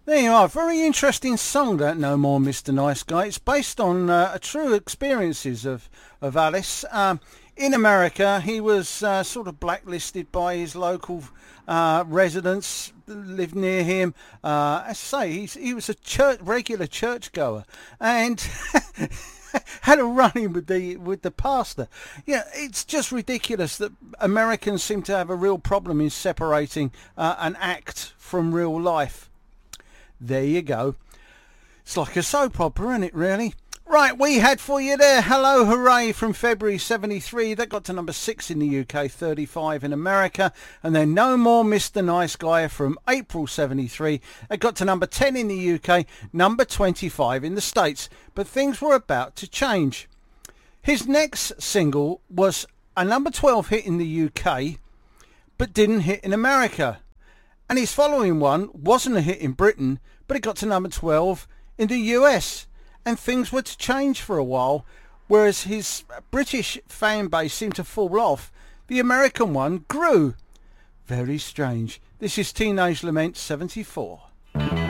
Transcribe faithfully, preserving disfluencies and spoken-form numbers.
There you are. Very interesting song, that No More Mister Nice Guy. It's based on uh, a true experiences of, of Alice. Um, in America, he was uh, sort of blacklisted by his local uh, residents that lived near him. Uh, as I say, he's, he was a church, regular churchgoer and had a run-in with the, with the pastor. Yeah, it's just ridiculous that Americans seem to have a real problem in separating uh, an act from real life. There you go. It's like a soap opera, isn't it, really? Right, we had for you there Hello Hooray from February seventy-three. That got to number six in the U K, thirty-five in America. And then No More Mister Nice Guy from April seventy-three. It got to number ten in the U K, number twenty-five in the States. But things were about to change. His next single was a number twelve hit in the U K, but didn't hit in America. And his following one wasn't a hit in Britain, but it got to number twelve in the U S. And things were to change for a while, whereas his British fan base seemed to fall off. The American one grew. Very strange. This is Teenage Lament seventy-four.